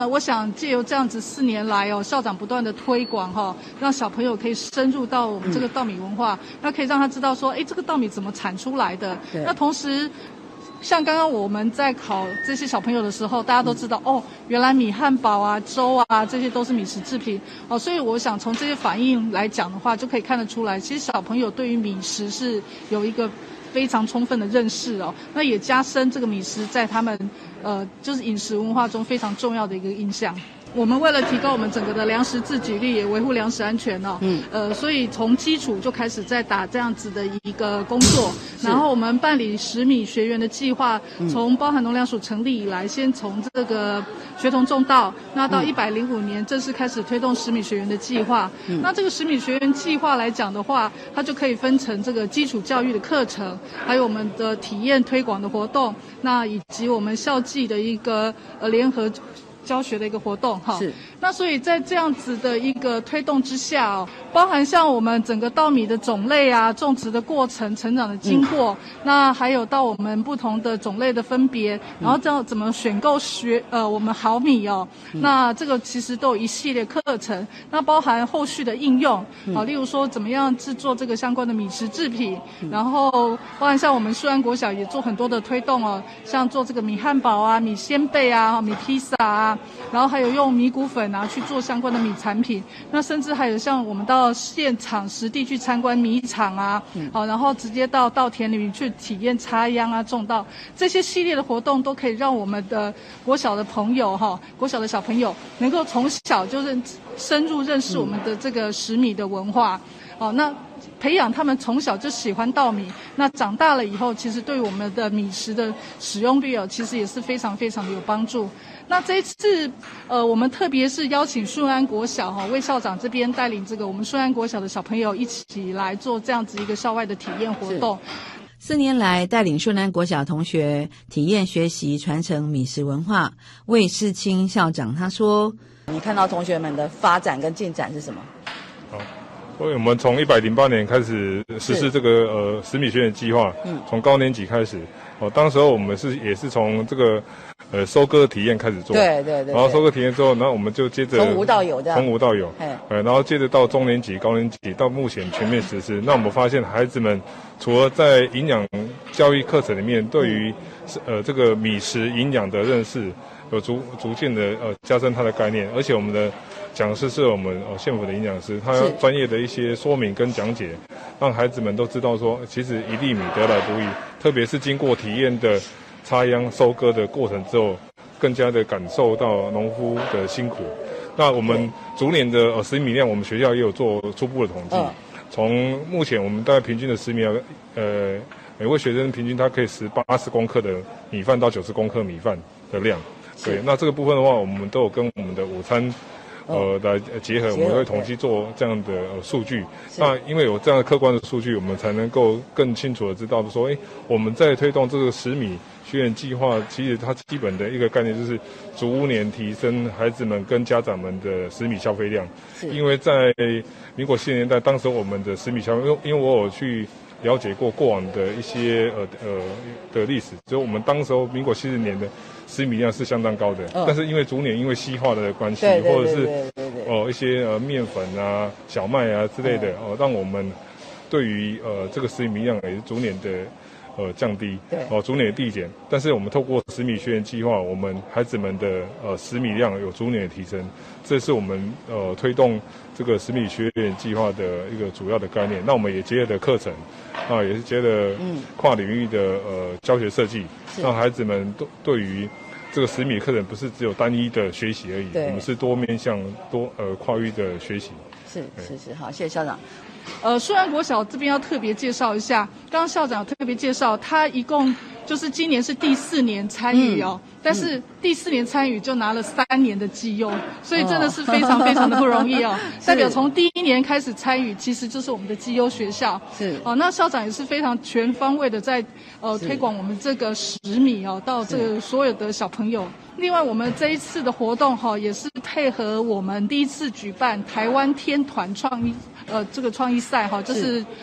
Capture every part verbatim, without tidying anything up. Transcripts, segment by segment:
我想借由这样子四年来哦，校长不断的推广哈、哦，让小朋友可以深入到我们这个稻米文化，嗯、那可以让他知道说，哎，这个稻米怎么产出来的。那同时，像刚刚我们在考这些小朋友的时候，大家都知道、嗯、哦，原来米汉堡啊、粥啊这些都是米食制品哦，所以我想从这些反应来讲的话，就可以看得出来，其实小朋友对于米食是有一个非常充分的认识哦，那也加深这个米食在他们呃就是饮食文化中非常重要的一个印象。我们为了提高我们整个的粮食自给率，也维护粮食安全哦，嗯，呃，所以从基础就开始在打这样子的一个工作。然后我们办理食米学园的计划，从包含农粮署成立以来，先从这个学童种稻，那到一百零五年正式开始推动食米学园的计划。嗯、那这个食米学园计划来讲的话，它就可以分成这个基础教育的课程，还有我们的体验推广的活动，那以及我们校际的一个呃联合教学的一个活动哈，是。那所以在这样子的一个推动之下哦，包含像我们整个稻米的种类啊、种植的过程、成长的经过，嗯、那还有到我们不同的种类的分别，然后这样怎么选购学呃我们好米哦，嗯、那这个其实都有一系列课程，那包含后续的应用，嗯、啊，例如说怎么样制作这个相关的米食制品，嗯、然后包含像我们树安国小也做很多的推动哦，像做这个米汉堡啊、米鲜贝啊、米披萨啊。然后还有用米谷粉啊去做相关的米产品，那甚至还有像我们到现场实地去参观米厂啊，嗯、好，然后直接到稻田里面去体验插秧啊、种稻，这些系列的活动都可以让我们的国小的朋友哈，国小的小朋友能够从小就认深入认识我们的这个食米的文化，好，那培养他们从小就喜欢稻米，那长大了以后，其实对我们的米食的使用率哦，其实也是非常非常的有帮助。那这一次，呃，我们特别是邀请顺安国小哈、哦，魏校长这边带领这个我们顺安国小的小朋友一起来做这样子一个校外的体验活动。 四年来带领顺安国小同学体验学习传承米食文化，魏世清校长他说：“ 你看到同学们的发展跟进展是什么？” 好。所以我们从一百零八年开始实施这个呃食米学园计划，嗯，从高年级开始，哦，当时候我们是也是从这个呃收割体验开始做， 对对 对, 对， 然后收割体验之后，然后我们就接着从无到有这样， 从无到有，哎，呃，然后接着到中年级、高年级，到目前全面实施。那我们发现孩子们除了在营养教育课程里面，对于呃这个米食营养的认识，有逐逐渐的呃加深它的概念，而且我们的讲师是我们哦县府的营养师，他专业的一些说明跟讲解，让孩子们都知道说，其实一粒米得来不易，特别是经过体验的插秧、收割的过程之后，更加的感受到农夫的辛苦。那我们逐年的呃食米量，我们学校也有做初步的统计，从目前我们大概平均的食米量，呃，每位学生平均他可以食八十公克的米饭到九十公克米饭的量。对，那这个部分的话，我们都有跟我们的午餐。呃，来结合，我们会统计做这样的呃数据。那因为有这样的客观的数据，我们才能够更清楚的知道说，哎，我们在推动这个食米学园计划，其实它基本的一个概念就是逐年提升孩子们跟家长们的食米消费量。因为在民国七十年代，当时我们的食米消费，因为因为我有去了解过过往的一些呃呃的历史，所以我们当时候民国七十年的食米量是相当高的，嗯、但是因为逐年因为西化的关系，或者是哦、呃、一些呃面粉啊、小麦啊之类的哦、呃，让我们对于呃这个食米量也是逐年的呃降低，哦、呃、逐年的递减。但是我们透过食米学园计划，我们孩子们的呃食米量有逐年的提升，这是我们呃推动这个食米学园计划的一个主要的概念。那我们也结合的课程，啊也是结合跨领域的呃教学设计，让孩子们都对于这个食米课程不是只有单一的学习而已，我们是多面向、多呃跨域的学习。 是是是，好，谢谢校长。 呃，顺安国小这边要特别介绍一下，刚刚校长有特别介绍，他一共就是今年是第四年参与哦，嗯、但是第四年参与就拿了三年的绩优，所以真的是非常非常的不容易哦。代表从第一年开始参与，其实就是我们的绩优学校。是哦，那校长也是非常全方位的在呃推广我们这个食米哦，到这个所有的小朋友。另外，我们这一次的活动哈、哦，也是配合我们第一次举办台湾天团创意呃这个创意赛哈、哦，就是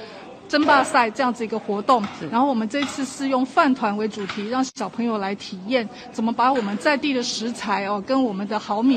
争霸赛这样子一个活动，然后我们这次是用饭团为主题，让小朋友来体验怎么把我们在地的食材哦跟我们的好米